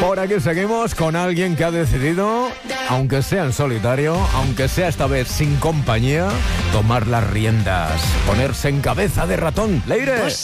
Ahora que seguimos con alguien que ha decidido, aunque sea en solitario, aunque sea esta vez sin compañía, tomar las riendas, ponerse en cabeza de ratón. Leire.